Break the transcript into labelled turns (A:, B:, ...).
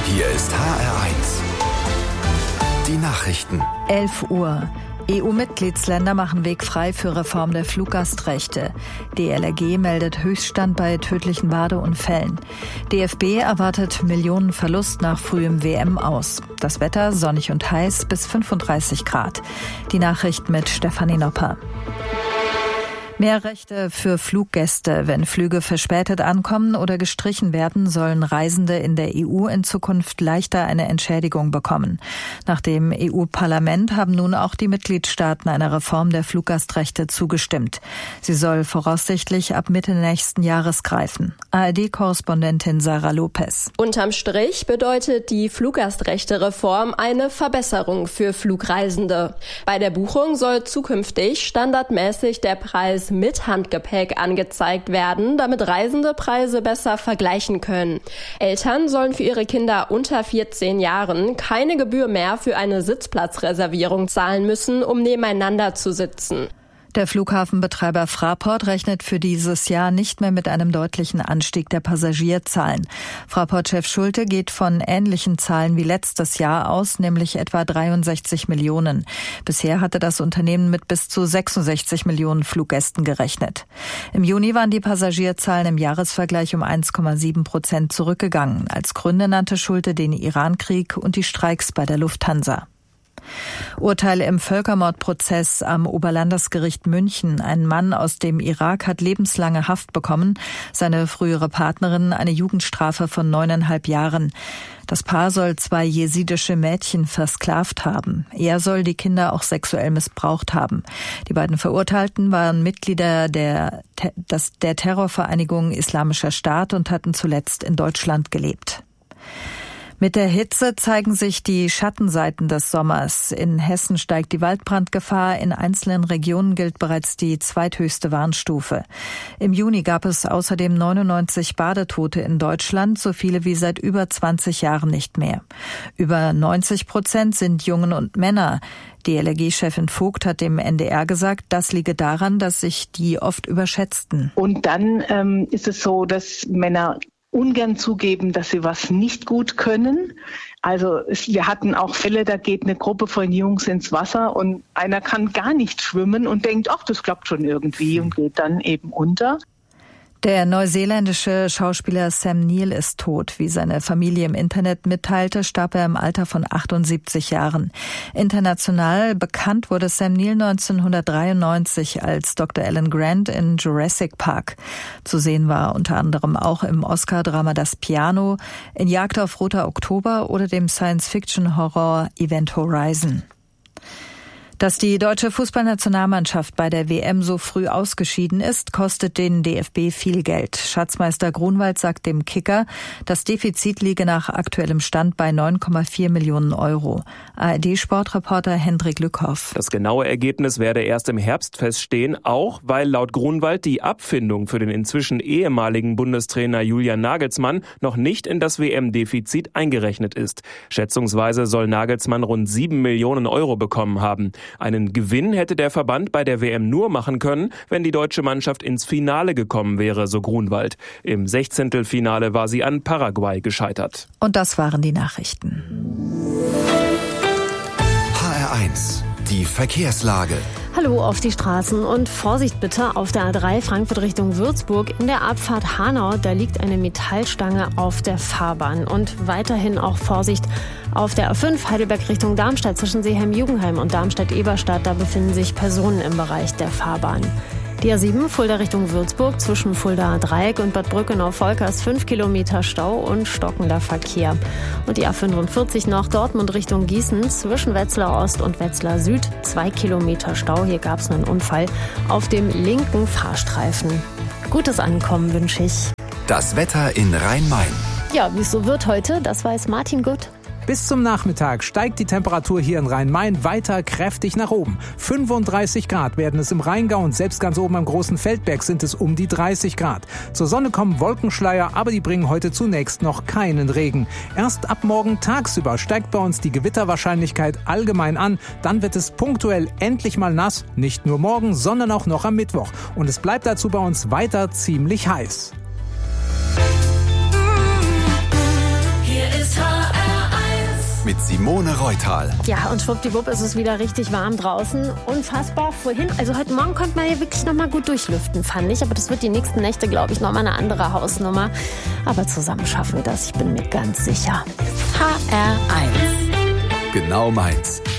A: Hier ist HR1. Die Nachrichten.
B: 11 Uhr. EU-Mitgliedsländer machen Weg frei für Reform der Fluggastrechte. DLRG meldet Höchststand bei tödlichen Badeunfällen. DFB erwartet Millionenverlust nach frühem WM-Aus. Das Wetter sonnig und heiß bis 35 Grad. Die Nachrichten mit Stefanie Nopper. Mehr Rechte für Fluggäste. Wenn Flüge verspätet ankommen oder gestrichen werden, sollen Reisende in der EU in Zukunft leichter eine Entschädigung bekommen. Nach dem EU-Parlament haben nun auch die Mitgliedstaaten einer Reform der Fluggastrechte zugestimmt. Sie soll voraussichtlich ab Mitte nächsten Jahres greifen. ARD-Korrespondentin Sarah Lopez.
C: Unterm Strich bedeutet die Fluggastrechte-Reform eine Verbesserung für Flugreisende. Bei der Buchung soll zukünftig standardmäßig der Preis mit Handgepäck angezeigt werden, damit Reisende Preise besser vergleichen können. Eltern sollen für ihre Kinder unter 14 Jahren keine Gebühr mehr für eine Sitzplatzreservierung zahlen müssen, um nebeneinander zu sitzen.
B: Der Flughafenbetreiber Fraport rechnet für dieses Jahr nicht mehr mit einem deutlichen Anstieg der Passagierzahlen. Fraport-Chef Schulte geht von ähnlichen Zahlen wie letztes Jahr aus, nämlich etwa 63 Millionen. Bisher hatte das Unternehmen mit bis zu 66 Millionen Fluggästen gerechnet. Im Juni waren die Passagierzahlen im Jahresvergleich um 1,7% zurückgegangen. Als Gründe nannte Schulte den Irankrieg und die Streiks bei der Lufthansa. Urteil im Völkermordprozess am Oberlandesgericht München. Ein Mann aus dem Irak hat lebenslange Haft bekommen, seine frühere Partnerin eine Jugendstrafe von 9,5 Jahren. Das Paar soll 2 jesidische Mädchen versklavt haben. Er soll die Kinder auch sexuell missbraucht haben. Die beiden Verurteilten waren Mitglieder der Terrorvereinigung Islamischer Staat und hatten zuletzt in Deutschland gelebt. Mit der Hitze zeigen sich die Schattenseiten des Sommers. In Hessen steigt die Waldbrandgefahr. In einzelnen Regionen gilt bereits die zweithöchste Warnstufe. Im Juni gab es außerdem 99 Badetote in Deutschland, so viele wie seit über 20 Jahren nicht mehr. Über 90% sind Jungen und Männer. DLRG-Chefin Vogt hat dem NDR gesagt, das liege daran, dass sich die oft überschätzten.
D: Und dann ist es so, dass Männer ungern zugeben, dass sie was nicht gut können. Also wir hatten auch Fälle, da geht eine Gruppe von Jungs ins Wasser und einer kann gar nicht schwimmen und denkt, ach, das klappt schon irgendwie und geht dann eben unter.
B: Der neuseeländische Schauspieler Sam Neill ist tot. Wie seine Familie im Internet mitteilte, starb er im Alter von 78 Jahren. International bekannt wurde Sam Neill 1993 als Dr. Alan Grant in Jurassic Park. Zu sehen war unter anderem auch im Oscar-Drama Das Piano, in Jagd auf Roter Oktober oder dem Science-Fiction-Horror Event Horizon. Dass die deutsche Fußballnationalmannschaft bei der WM so früh ausgeschieden ist, kostet den DFB viel Geld. Schatzmeister Grunwald sagt dem Kicker, das Defizit liege nach aktuellem Stand bei 9,4 Millionen Euro. ARD-Sportreporter Hendrik Lückhoff.
E: Das genaue Ergebnis werde erst im Herbst feststehen, auch weil laut Grunwald die Abfindung für den inzwischen ehemaligen Bundestrainer Julian Nagelsmann noch nicht in das WM-Defizit eingerechnet ist. Schätzungsweise soll Nagelsmann rund 7 Millionen Euro bekommen haben. Einen Gewinn hätte der Verband bei der WM nur machen können, wenn die deutsche Mannschaft ins Finale gekommen wäre, so Grunwald. Im 16. war sie an Paraguay gescheitert.
B: Und das waren die Nachrichten.
A: HR1, die Verkehrslage.
F: Hallo auf die Straßen und Vorsicht bitte auf der A3 Frankfurt Richtung Würzburg. In der Abfahrt Hanau, da liegt eine Metallstange auf der Fahrbahn. Und weiterhin auch Vorsicht auf der A5 Heidelberg Richtung Darmstadt zwischen Seeheim-Jugendheim und Darmstadt-Eberstadt. Da befinden sich Personen im Bereich der Fahrbahn. Die A7 Fulda Richtung Würzburg zwischen Fulda Dreieck und Bad Brückenau-Volkers 5 Kilometer Stau und stockender Verkehr. Und die A45 nach Dortmund Richtung Gießen zwischen Wetzlar Ost und Wetzlar Süd 2 Kilometer Stau. Hier gab es einen Unfall auf dem linken Fahrstreifen. Gutes Ankommen wünsche ich.
A: Das Wetter in Rhein-Main.
F: Ja, wie es so wird heute, das weiß Martin Gutt.
G: Bis zum Nachmittag steigt die Temperatur hier in Rhein-Main weiter kräftig nach oben. 35 Grad werden es im Rheingau und selbst ganz oben am Großen Feldberg sind es um die 30 Grad. Zur Sonne kommen Wolkenschleier, aber die bringen heute zunächst noch keinen Regen. Erst ab morgen tagsüber steigt bei uns die Gewitterwahrscheinlichkeit allgemein an. Dann wird es punktuell endlich mal nass, nicht nur morgen, sondern auch noch am Mittwoch. Und es bleibt dazu bei uns weiter ziemlich heiß.
H: Hier ist HR.
A: Simone Reutal.
F: Ja, und schwuppdiwupp ist es wieder richtig warm draußen. Unfassbar. Vorhin, also heute Morgen konnte man hier wirklich nochmal gut durchlüften, fand ich. Aber das wird die nächsten Nächte, glaube ich, nochmal eine andere Hausnummer. Aber zusammen schaffen wir das, ich bin mir ganz sicher.
A: HR1. Genau meins.